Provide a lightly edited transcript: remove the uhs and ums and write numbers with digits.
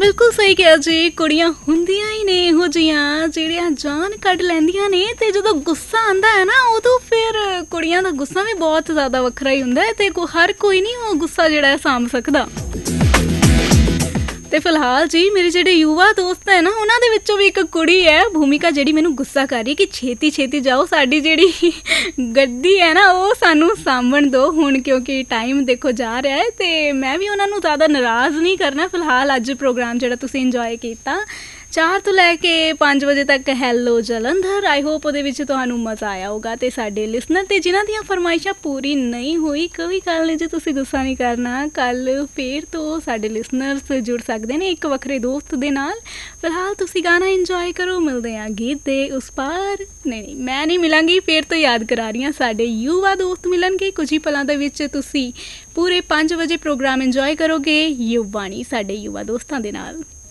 ਬਿਲਕੁਲ ਸਹੀ ਕਿਹਾ ਜੀ। ਕੁੜੀਆਂ ਹੁੰਦੀਆਂ ਹੀ ਨੇ ਇਹੋ ਜਿਹੀਆਂ ਜਿਹੜੀਆਂ ਜਾਨ ਕੱਢ ਲੈਂਦੀਆਂ ਨੇ, ਤੇ ਜਦੋਂ ਗੁੱਸਾ ਆਉਂਦਾ ਹੈ ਨਾ ਉਦੋਂ ਫਿਰ ਕੁੜੀਆਂ ਦਾ ਗੁੱਸਾ ਵੀ ਬਹੁਤ ਜ਼ਿਆਦਾ ਵੱਖਰਾ ਹੀ ਹੁੰਦਾ ਹੈ, ਤੇ ਹਰ ਕੋਈ ਨਹੀਂ ਉਹ ਗੁੱਸਾ ਜਿਹੜਾ ਹੈ ਸਾਂਭ ਸਕਦਾ। ਤੇ ਫਿਲਹਾਲ ਜੀ ਮੇਰੇ ਜਿਹੜੇ ਯੁਵਾ ਦੋਸਤ ਹੈ ਨਾ, ਉਹਨਾਂ ਦੇ ਵਿੱਚੋਂ ਵੀ ਇੱਕ ਕੁੜੀ ਹੈ ਭੂਮਿਕਾ, ਜਿਹੜੀ ਮੈਨੂੰ ਗੁੱਸਾ ਕਰ ਰਹੀ ਕਿ ਛੇਤੀ ਛੇਤੀ ਜਾਓ, ਸਾਡੀ ਜਿਹੜੀ ਗੱਡੀ ਹੈ ਨਾ ਉਹ ਸਾਨੂੰ ਸਾਂਭਣ ਦਿਓ ਹੁਣ, ਕਿਉਂਕਿ ਟਾਈਮ ਦੇਖੋ ਜਾ ਰਿਹਾ ਹੈ। ਤੇ ਮੈਂ ਵੀ ਉਹਨਾਂ ਨੂੰ ਜ਼ਿਆਦਾ ਨਾਰਾਜ਼ ਨਹੀਂ ਕਰਨਾ। ਫਿਲਹਾਲ ਅੱਜ ਪ੍ਰੋਗਰਾਮ ਜਿਹੜਾ ਤੁਸੀਂ ਇੰਜੋਏ ਕੀਤਾ 4 ਤੋਂ ਲੈ ਕੇ 5 ਵਜੇ ਤੱਕ ਹੈਲੋ ਜਲੰਧਰ, ਆਈ ਹੋਪ ਉਹਦੇ ਵਿੱਚ ਤੁਹਾਨੂੰ ਮਜ਼ਾ ਆਇਆ ਹੋਊਗਾ। ਤੇ ਸਾਡੇ ਲਿਸਨਰ ਤੇ ਜਿਨ੍ਹਾਂ ਦੀਆਂ ਫਰਮਾਇਸ਼ਾਂ ਪੂਰੀ ਨਹੀਂ ਹੋਈ, ਕੋਈ ਗੱਲ ਨਹੀਂ ਜੀ, ਤੁਸੀਂ ਗੁੱਸਾ ਨਹੀਂ ਕਰਨਾ। ਕੱਲ੍ਹ ਫਿਰ ਤੋਂ ਸਾਡੇ ਲਿਸਨਰਸ ਜੁੜ ਸਕਦੇ ਨੇ ਇੱਕ ਵੱਖਰੇ ਦੋਸਤ ਦੇ ਨਾਲ। ਫਿਲਹਾਲ ਤੁਸੀਂ ਗਾਣਾ ਇੰਜੋਏ ਕਰੋ, ਮਿਲਦੇ ਹਾਂ ਗੀਤ ਦੇ ਉਸ ਪਾਰ। ਨਹੀਂ, ਮੈਂ ਨਹੀਂ ਮਿਲਾਂਗੀ, ਫਿਰ ਤੋਂ ਯਾਦ ਕਰਾ ਰਹੀ ਹਾਂ, ਸਾਡੇ ਯੁਵਾ ਦੋਸਤ ਮਿਲਣਗੇ ਕੁਝ ਹੀ ਪਲਾਂ ਦੇ ਵਿੱਚ। ਤੁਸੀਂ ਪੂਰੇ 5 ਵਜੇ ਪ੍ਰੋਗਰਾਮ ਇੰਜੋਏ ਕਰੋਗੇ ਯੁਵਾਣੀ ਸਾਡੇ ਯੁਵਾ ਦੋਸਤਾਂ ਦੇ ਨਾਲ।